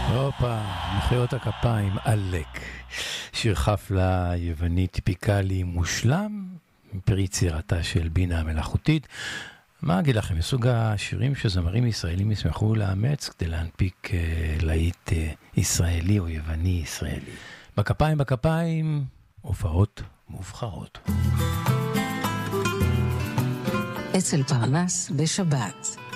הופה, מחיאות הכפיים, עלק. שיר חפלה יווני טיפיקלי מושלם, פרי יצירתה של בינה המלאכותית. מה אגיד לכם, מסוג השירים שזמרים ישראלים ישמחו לאמץ כדי להנפיק להיט ישראלי או יווני ישראלי. בכפיים, הופעות מובחרות. אצל פרנס בשבת.